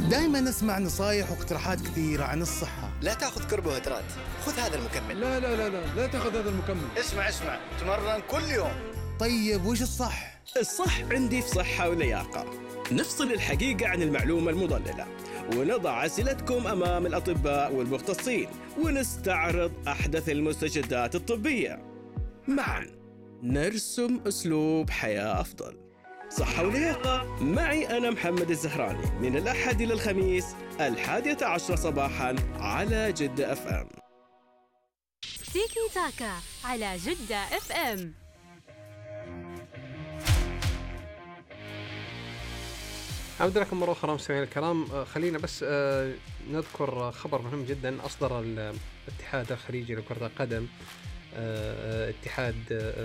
دائما أسمع نصايح واقتراحات كثيرة عن الصحة. لا تأخذ كربوهيدرات، خذ هذا المكمل. لا تأخذ هذا المكمل. اسمع، تمرن كل يوم. طيب وش الصح؟ الصح عندي في صحة ولياقة. نفصل الحقيقة عن المعلومة المضللة، ونضع أسئلتكم أمام الأطباء والمختصين، ونستعرض أحدث المستجدات الطبية. معا نرسم أسلوب حياة أفضل. صحة ولياقة معي أنا محمد الزهراني، من الأحد إلى الخميس 11 صباحا على جدة اف ام. تيكي تاكا على جدة اف ام. عودة لكم مرة أخرى مستمعينا الكرام. خلينا بس نذكر خبر مهم جدا. أصدر الاتحاد الخليجي لكرة القدم اتحاد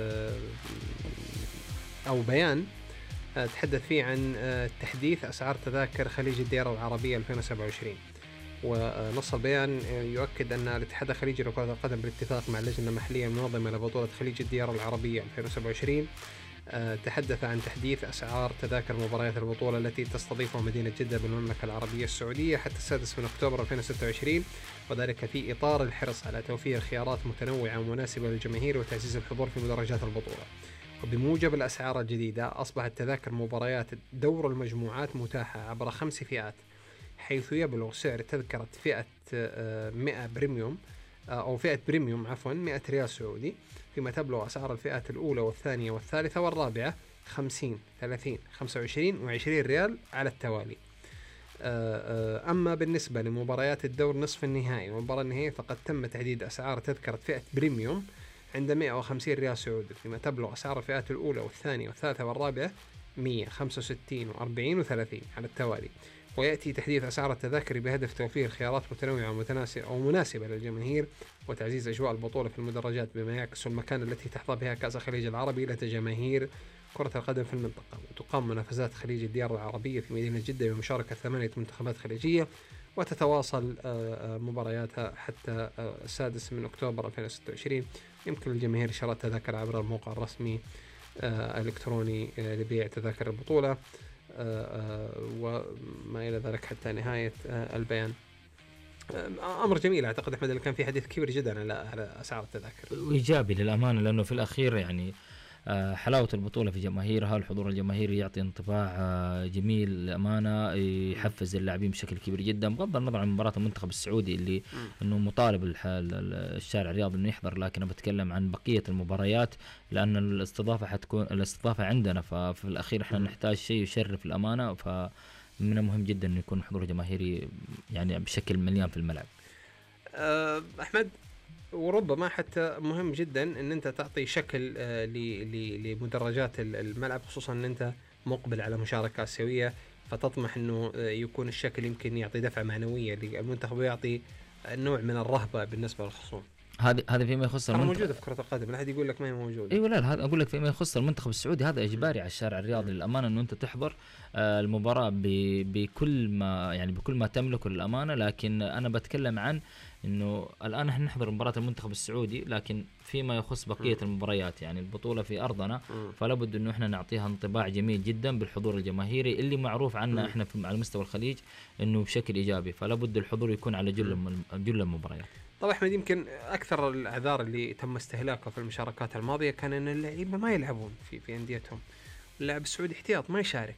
أو بيان تحدث فيه عن تحديث أسعار تذاكر خليج الديار العربية 2027. ونص البيان يؤكد أن الاتحاد الخليجي لكرة القدم بالاتفاق مع اللجنة المحلية المنظمة لبطولة خليج الديار العربية 2027 تحدث عن تحديث أسعار تذاكر مباريات البطولة التي تستضيفها مدينة جدة بالمملكة العربية السعودية حتى 6 أكتوبر 2026، وذلك في إطار الحرص على توفير خيارات متنوعة ومناسبة للجماهير وتعزيز الحضور في مدرجات البطولة. وبموجب الأسعار الجديدة أصبحت تذاكر مباريات دور المجموعات متاحة عبر 5 فئات، حيث يبلغ سعر تذكرة فئة 100 بريميوم أو فئة بريميوم 100 ريال سعودي، فيما تبلغ أسعار الفئات الأولى والثانية والثالثة والرابعة 50 30 25 و20 ريال على التوالي. أما بالنسبة لمباريات الدور نصف النهائي والمباراة النهائية فقد تم تحديد أسعار تذكرة فئة بريميوم عند 150 ريال سعودي، فيما تبلغ أسعار الفئات الأولى والثانية والثالثة والرابعة 165 و40 و30 على التوالي. ويأتي تحديث أسعار التذاكر بهدف توفير خيارات متنوعة ومناسبة للجماهير وتعزيز أجواء البطولة في المدرجات بما يعكس المكان التي تحظى بها كأس الخليج العربي لجماهير كرة القدم في المنطقة. وتقام منافسات خليج الديار العربية في مدينة جدة بمشاركة 8 منتخبات خليجية، وتتواصل مبارياتها حتى 6 أكتوبر 2026. يمكن للجماهير شراء تذاكر عبر الموقع الرسمي الإلكتروني لبيع تذاكر البطولة وما إلى ذلك حتى نهاية البيان. أمر جميل أعتقد أحمد اللي كان في حديث كبير جدا على أسعار التذاكر، وإيجابي للأمانة، لأنه في الأخير يعني حلاوة البطولة في جماهيرها، الحضور الجماهيري يعطي انطباع جميل للأمانة، يحفز اللاعبين بشكل كبير جدا، بغض النظر عن مباراة المنتخب السعودي اللي إنه مطالب الشارع الرياضي إنه يحضر، لكن أنا بتكلم عن بقية المباريات لأن الاستضافة حتكون الاستضافة عندنا، ففي الأخير إحنا نحتاج شيء يشرف الأمانة، فمن المهم جدا إنه يكون حضور جماهيري يعني بشكل مليان في الملعب. أحمد، وربما حتى مهم جدا ان انت تعطي شكل لمدرجات الملعب، خصوصا ان انت مقبل على مشاركة آسيوية، فتطمح انه يكون الشكل يمكن يعطي دفعة معنوية للمنتخب ويعطي نوع من الرهبة بالنسبة للخصوم. هذا فيما يخص المنتخب موجودة في كرة القدم، لا أحد يقول لك ما هي موجودة. ايوه لا هذا اقول لك فيما يخص المنتخب السعودي هذا اجباري على الشارع الرياضي للامانه انه انت تحضر المباراه بكل ما تملكه للامانه، لكن انا بتكلم عن انه الان احنا نحضر مباراه المنتخب السعودي، لكن فيما يخص بقيه المباريات يعني البطوله في ارضنا، فلا بد انه احنا نعطيها انطباع جميل جدا بالحضور الجماهيري اللي معروف عنا احنا على مستوى الخليج انه بشكل ايجابي، فلا بد الحضور يكون على جل المباريات. طبعا أحمد، يمكن أكثر الأعذار اللي تم استهلاكها في المشاركات الماضية كان أن اللعيبة ما يلعبون في أنديتهم، اللاعب السعودي احتياط ما يشارك.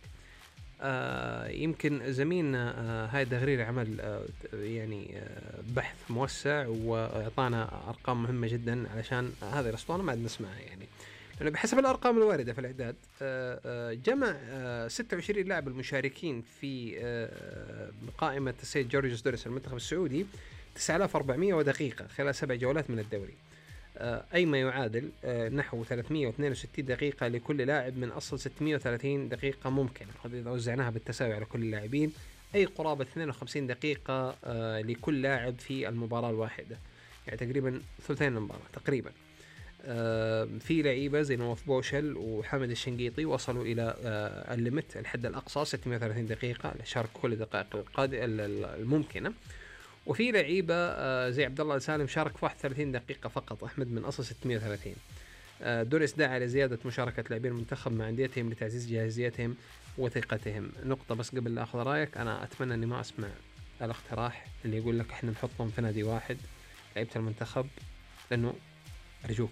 يمكن زميلنا هاي دغريري عمل بحث موسع وأعطانا أرقام مهمة جدا علشان هذه الأسطوانة ما عاد نسمعها، يعني لأنه بحسب الأرقام الواردة في الإعداد جمع 26 لاعب المشاركين في قائمة السيد جورج دوريس المنتخب السعودي 9400 ودقيقة خلال 7 جولات من الدوري، أي ما يعادل نحو 362 دقيقة لكل لاعب من أصل 630 دقيقة ممكنة، إذا وزعناها بالتساوي على كل اللاعبين أي قرابة 52 دقيقة لكل لاعب في المباراة الواحدة، يعني تقريبا ثلثين المباراة تقريبا. في لعيبة زي نواف بوشل وحمد الشنقيطي وصلوا إلى الليمت الحد الأقصى 630 دقيقة لشارك كل الدقائق الممكنة، وفي لعيبة زي عبد الله السالم شارك في 31 دقيقة فقط أحمد من أصل 630. دوريس دعا لزيادة مشاركة لاعبين المنتخب مع أنديتهم لتعزيز جاهزيتهم وثقتهم. نقطة بس قبل لا أخذ رأيك، أنا أتمنى أني ما أسمع الاقتراح اللي يقول لك إحنا نحطهم في نادي واحد لعيبة المنتخب، لأنه أرجوك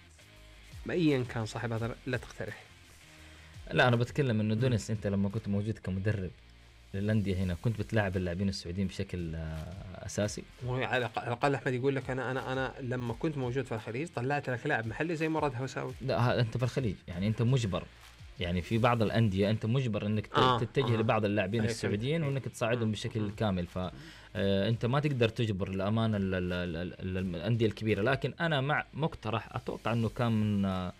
أيا كان صاحب هذا لا تقترح. لا أنا بتكلم إنه دونيس أنت لما كنت موجود كمدرب للأندية هنا كنت بتلاعب اللاعبين السعوديين بشكل أساسي. على الأقل أحمد يقول لك أنا لما كنت موجود في الخليج طلعت لك لاعب محلي زي مراد هوساوي. لا أنت في الخليج يعني أنت مجبر، يعني في بعض الأندية أنت مجبر إنك تتجه لبعض اللاعبين السعوديين وإنك تساعدهم بشكل كامل. فأنت ما تقدر تجبر الأمانة الأندية الكبيرة. لكن أنا مع مقترح أتوقع إنه كان من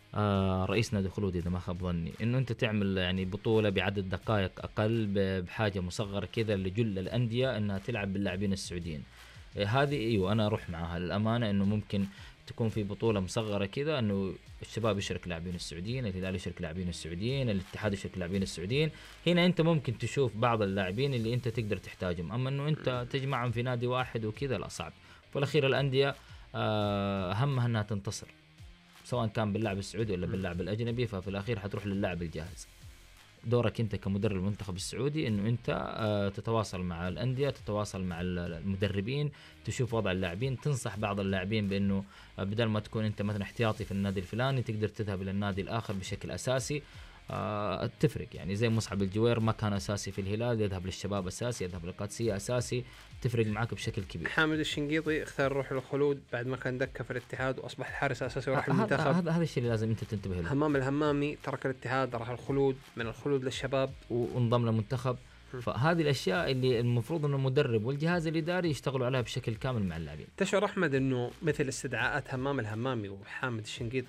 رئيس نادي خلود إذا ما خاب ظني، إنه أنت تعمل يعني بطولة بعدد دقائق أقل بحاجة مصغرة كذا لجل الأندية إنها تلعب باللاعبين السعوديين. هذه أيوة أنا أروح معها للأمانة، إنه ممكن تكون في بطولة مصغرة كذا، إنه الشباب يشارك لاعبين السعوديين، الهلال يشارك لاعبين السعوديين، الاتحاد يشارك لاعبين السعوديين. هنا أنت ممكن تشوف بعض اللاعبين اللي أنت تقدر تحتاجهم، أما إنه أنت تجمعهم في نادي واحد وكذا لا صعب. في الأخير الأندية همها إنها تنتصر سواء كان باللاعب السعودي ولا باللاعب الأجنبي، ففي الأخير حتروح للاعب الجاهز. دورك أنت كمدرب المنتخب السعودي إنه أنت تتواصل مع الأندية، تتواصل مع المدربين، تشوف وضع اللاعبين، تنصح بعض اللاعبين بأنه بدل ما تكون أنت مثلا احتياطي في النادي الفلاني تقدر تذهب إلى النادي الآخر بشكل أساسي. تفرق يعني زي مصعب الجوير ما كان أساسي في الهلال، يذهب للشباب أساسي، يذهب للقادسية أساسي، تفرق معك بشكل كبير. حامد الشنقيطي اختار يروح للخلود بعد ما كان دكة في الاتحاد وأصبح الحارس أساسي وراح المنتخب. هذا الشيء اللي لازم أنت تنتبه له. همام الهمامي ترك الاتحاد راح الخلود، من الخلود للشباب وانضم للمنتخب. فهذه الأشياء اللي المفروض أن المدرب والجهاز الإداري يشتغلوا عليها بشكل كامل مع اللاعبين. تشعر أحمد أنه مثل استدعاءات همام الهمامي وحامد الشنقيطي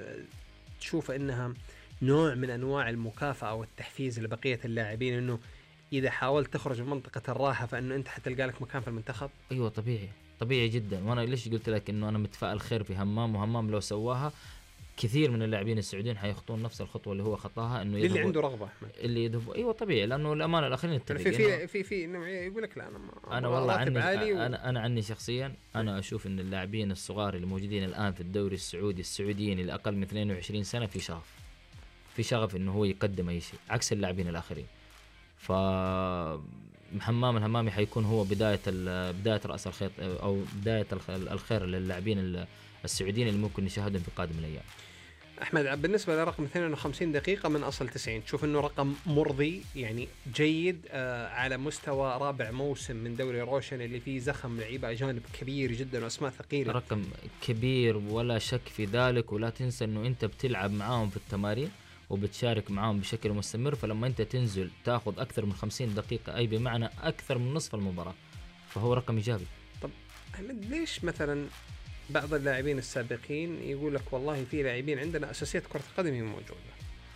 تشوف أنها نوع من أنواع المكافأة والتحفيز لبقية اللاعبين، أنه إذا حاولت تخرج من منطقة الراحة فإنه أنت حتلقى لك مكان في المنتخب؟ أيوة طبيعي جدا. وأنا ليش قلت لك إنه أنا متفائل خير في همام، وهمام لو سواها كثير من اللاعبين السعوديين حيخطون نفس الخطوة اللي هو خطاها، إنه اللي عنده رغبة أحمد اللي يذهب. أيوة طبيعي، لأنه الأمانة الآخرين اتفق. في نوعية يقول لك لا أنا والله أنا عني شخصيا أنا أشوف إن اللاعبين الصغار اللي موجودين الآن في الدوري السعودي السعوديين اللي أقل من 22 سنة في شغف إنه هو يقدم أي شيء عكس اللاعبين الآخرين. فحمام الهمامي حيكون هو بداية رأس الخيط أو بداية الخير للاعبين السعوديين اللي ممكن نشاهدهم في قادم الأيام. أحمد بالنسبة لرقم 52 دقيقة من أصل 90، تشوف إنه رقم مرضي يعني جيد على مستوى رابع موسم من دوري روشن اللي فيه زخم لعيبة أجانب كبير جدا وأسماء ثقيلة؟ رقم كبير ولا شك في ذلك، ولا تنسى إنه أنت بتلعب معاهم في التمارين وبتشارك معاهم بشكل مستمر، فلما أنت تنزل تأخذ أكثر من 50 دقيقة أي بمعنى أكثر من نصف المباراة، فهو رقم إيجابي. طب أحمد ليش مثلا بعض اللاعبين السابقين يقول لك والله في لاعبين عندنا أساسيات كرة القدم هي موجودة؟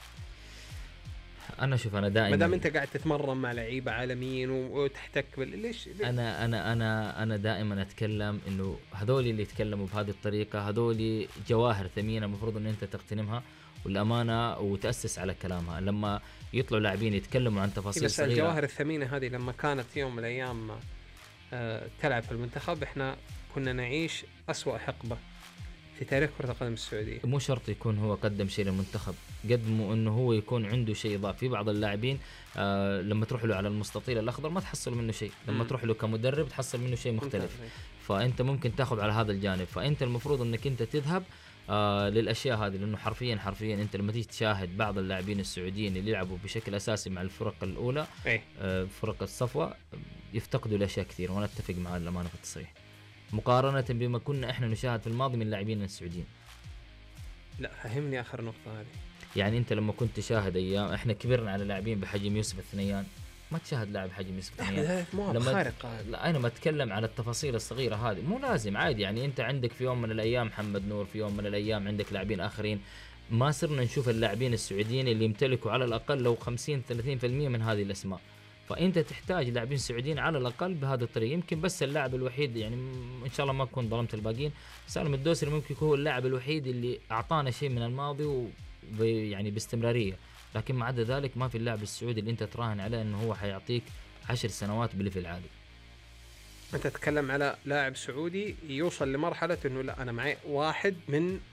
أنا شوف أنا دائما مدام أنت قاعد تتمرن مع لعيبة عالميين وتحتك ليش؟ أنا دائما أتكلم إنه هذول اللي يتكلموا بهذه الطريقة هذول جواهر ثمينة المفروض إن أنت تغتنمها والأمانة وتأسس على كلامها. لما يطلعوا لاعبين يتكلموا عن تفاصيل بس صغيرة، الجواهر الثمينة هذه لما كانت يوم من الأيام تلعب في المنتخب إحنا كنا نعيش أسوأ حقبة في تاريخ كرة القدم السعودية. مو شرط يكون هو قدم شيء للمنتخب، قدموا إنه هو يكون عنده شيء إضافي. في بعض اللاعبين لما تروح له على المستطيل الأخضر ما تحصل منه شيء، لما تروح له كمدرب تحصل منه شيء مختلف. فأنت ممكن تأخذ على هذا الجانب، فأنت المفروض إنك أنت تذهب للأشياء هذه، لأنه حرفيا أنت لما تيجي تشاهد بعض اللاعبين السعوديين اللي يلعبوا بشكل أساسي مع الفرق الأولى فرق الصفوة يفتقدوا الأشياء كثير، وأنا أتفق مع الأمانة في التصريح مقارنة بما كنا إحنا نشاهد في الماضي من اللاعبين السعوديين. لا فهمني آخر نقطة هذه. يعني أنت لما كنت تشاهد أيام إحنا كبرنا على لاعبين بحجم يوسف الثنيان، ما تشاهد لاعب حجم يوسف الثنيان لما لا أنا ما أتكلم على التفاصيل الصغيرة هذه، مو لازم عادي. يعني أنت عندك في يوم من الأيام محمد نور، في يوم من الأيام عندك لاعبين آخرين، ما صرنا نشوف اللاعبين السعوديين اللي يمتلكوا على الأقل لو 50-30% من هذه الأسماء. فأنت تحتاج لاعبين سعوديين على الأقل بهذه الطريقة. يمكن بس اللاعب الوحيد يعني إن شاء الله ما أكون ظلمت الباقيين، سالم الدوسري ممكن يكون هو اللاعب الوحيد اللي أعطانا شيء من الماضي يعني باستمرارية، لكن ما عدا ذلك ما في اللاعب السعودي اللي أنت تراهن عليه أنه هو حيعطيك 10 سنوات بليفل عالي. أنت تتكلم على لاعب سعودي يوصل لمرحلة أنه لا أنا معي واحد من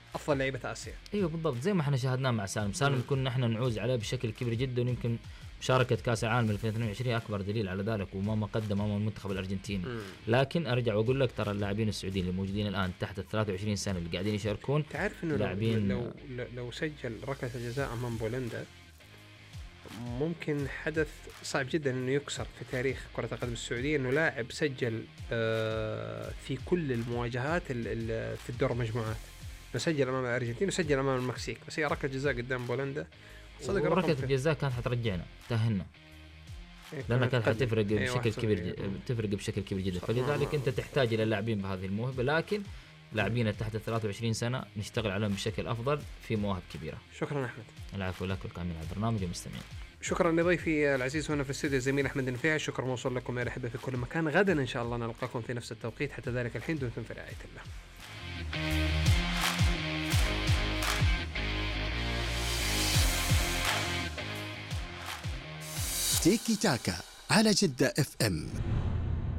افضل لعيبه اسيا. ايوه بالضبط، زي ما احنا شاهدناه مع سالم كنا احنا نعوز عليه بشكل كبير جدا، ويمكن مشاركة كأس العالم 2022 أكبر دليل على ذلك، وما قدم أمام المنتخب الأرجنتيني. لكن أرجع وأقول لك ترى اللاعبين السعوديين اللي موجودين الآن تحت 23 سنة اللي قاعدين يشاركون، تعرف إنه لاعبين لو سجل ركلة الجزاء أمام بولندا ممكن حدث صعب جدا إنه يكسر في تاريخ كرة القدم السعودية، إنه لاعب سجل في كل المواجهات في الدور المجموعات، سجل أمام الأرجنتين وسجل أمام المكسيك، بس هي ركلة جزاء قدام بولندا. ركلة الجزاء كانت حترجعنا تأهلنا، لأنها كانت حتفرق بشكل كبير، تفرق بشكل كبير جدا. فلذلك أنت تحتاج إلى لاعبين بهذه الموهبة، لكن لاعبين تحت 23 سنة نشتغل عليهم بشكل أفضل في مواهب كبيرة. شكرا أحمد. العفو لك والكامل على البرنامج والمستمعين. شكرا لضيفي العزيز هنا في الاستوديو الزميل أحمد النفيعي. شكر موصول لكم يا أحبة في كل مكان. غدا إن شاء الله نلقاكم في نفس التوقيت، حتى ذلك الحين دمتم في رعاية الله. تيكي تاكا على جدة FM.